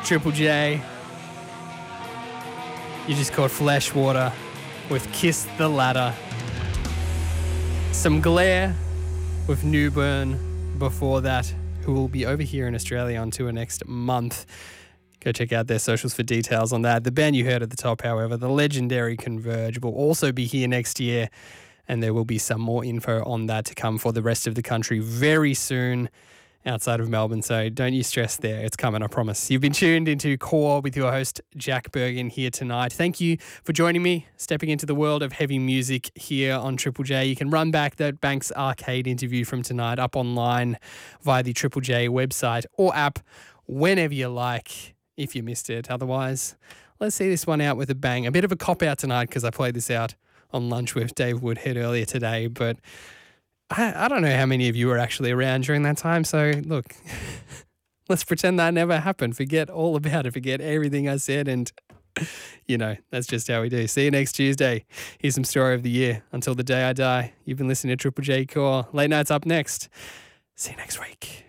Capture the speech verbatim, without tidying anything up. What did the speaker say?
Triple J. You just caught Fleshwater with Kiss the Ladder. Some Glare with Newburn before that, who will be over here in Australia on tour next month. Go check out their socials for details on that. The band you heard at the top, however, the legendary Converge, will also be here next year, and there will be some more info on that to come for the rest of the country very soon outside of Melbourne, so don't you stress there. It's coming, I promise. You've been tuned into Core with your host, Jack Bergen, here tonight. Thank you for joining me, stepping into the world of heavy music here on Triple J. You can run back that Banks Arcade interview from tonight up online via the Triple J website or app whenever you like, if you missed it. Otherwise, let's see this one out with a bang. A bit of a cop-out tonight because I played this out on lunch with Dave Woodhead earlier today, but I, I don't know how many of you were actually around during that time. So, look, let's pretend that never happened. Forget all about it. Forget everything I said. And, you know, that's just how we do. See you next Tuesday. Here's some story of the year. Until the day I die, you've been listening to Triple J Core. Late Night's up next. See you next week.